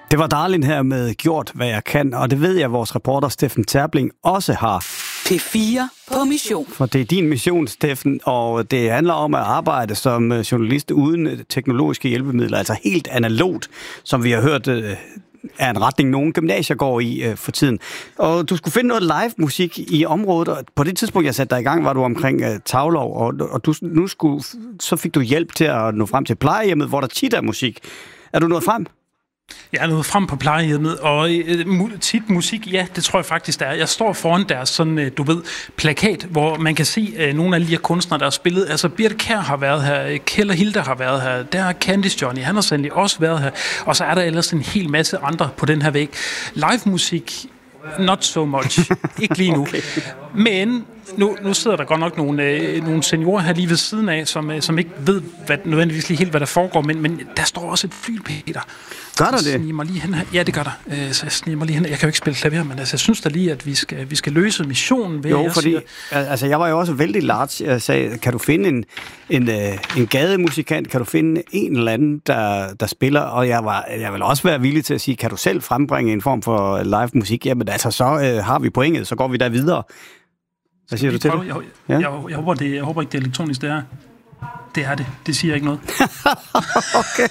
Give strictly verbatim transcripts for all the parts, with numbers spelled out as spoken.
Det var Darlin her med Gjort, hvad jeg kan, og det ved jeg, at vores reporter Steffen Terpling også har. P fire på mission. For det er din mission, Steffen, og det handler om at arbejde som journalist uden teknologiske hjælpemidler, altså helt analogt, som vi har hørt er en retning, nogle gymnasier går i for tiden. Og du skulle finde noget live-musik i området, og på det tidspunkt, jeg satte dig i gang, var du omkring Taulov, og, og du, nu skulle, så fik du hjælp til at nå frem til plejehjemmet, hvor der tit er musik. Er du nået frem? Jeg er nået frem på plejehjemmet, og øh, tit musik, ja, det tror jeg faktisk, der er. Jeg står foran deres sådan, øh, du ved, plakat, hvor man kan se øh, nogle af de her kunstnere, der har spillet. Altså, Birte Kjær har været her, Kjeld og Hilda har været her, der har Candice Johnny, han har sandelig også været her, og så er der ellers en hel masse andre på den her væg. Live musik, not so much. Ikke lige nu. Okay. Men nu, nu sidder der godt nok nogle, øh, nogle seniorer her lige ved siden af, som, øh, som ikke ved hvad, nødvendigvis lige helt, hvad der foregår, men, men der står også et flyl, Peter. Gør der det? Mig lige hen her. Ja, det gør der. Øh, så jeg sniger mig lige hen. Jeg kan jo ikke spille klaver, men altså, jeg synes da lige, at vi skal, vi skal løse missionen ved, jo, jeg fordi siger... altså, jeg var jo også vældig large. Jeg sagde, kan du finde en, en, en gademusikant? Kan du finde en eller anden, der, der spiller? Og jeg, var, jeg vil også være villig til at sige, kan du selv frembringe en form for live musik? Jamen altså, så øh, har vi pointet, så går vi der videre. Hvad siger du til det? Jeg, jeg, jeg, jeg, håber, det? jeg håber ikke, det er elektronisk, det er. Det er det. Det siger ikke noget. Okay.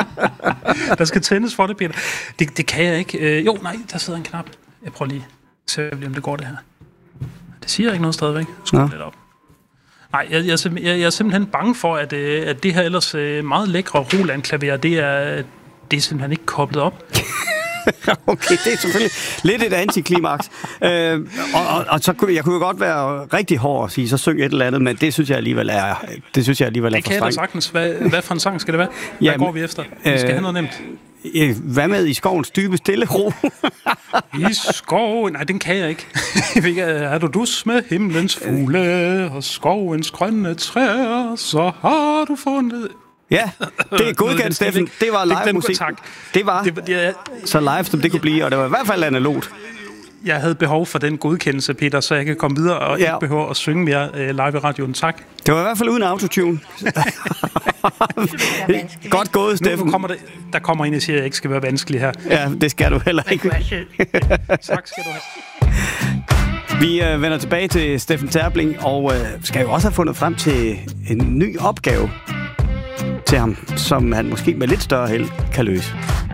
Der skal tændes for det, Peter. Det, det kan jeg ikke. Øh, jo, nej, der sidder en knap. Jeg prøver lige at se, om det går det her. Det siger ikke noget stadigvæk. Skru lidt op. Nej, jeg, jeg, jeg, jeg er simpelthen bange for, at, at det her ellers meget lækre Roland-klaver, det er, det er simpelthen ikke koblet op. Okay, det er selvfølgelig lidt et antiklimaks. Øh, og, og, og så kunne jeg kunne jo godt være rigtig hård og sige, så syng et eller andet, men det synes jeg alligevel er det synes jeg alligevel er det for kan strengt. jeg da sagtens. Hvad, hvad for en sang skal det være? Hvad Jamen, går vi efter? Vi skal øh, have noget nemt. Hvad med I skovens dybe stille ro? I skoven? Nej, den kan jeg ikke. Er du dus med himlens fugle og skovens grønne træer, så har du fundet... Ja, det er godkendt, Steffen. Det var live musik. Det var det, ja, så live, som det kunne blive, og det var i hvert fald analogt. Jeg havde behov for den godkendelse, Peter, så jeg kan komme videre og ja. ikke behøve at synge mere uh, live i radioen. Tak. Det var i hvert fald uden autotune. Godt gået, Steffen. Nu kommer det, der kommer en, der siger, at jeg ikke skal være vanskelig her. Ja, det skal du heller ikke. Tak skal du have. Vi øh, vender tilbage til Steffen Terpling, og øh, skal jo også have fundet frem til en ny opgave til ham, som han måske med lidt større held kan løse.